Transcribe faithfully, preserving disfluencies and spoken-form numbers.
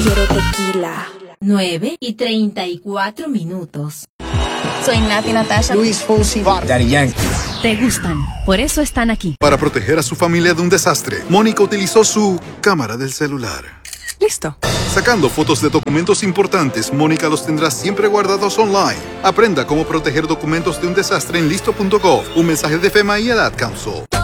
quiero tequila. nueve y treinta y cuatro minutos. Soy Nati Natasha. Luis Fonsi. Daddy Yankee. Te gustan, por eso están aquí. Para proteger a su familia de un desastre, Mónica utilizó su cámara del celular. Listo. Sacando fotos de documentos importantes, Mónica los tendrá siempre guardados online. Aprenda cómo proteger documentos de un desastre en listo punto gov. Un mensaje de FEMA y el Ad Council.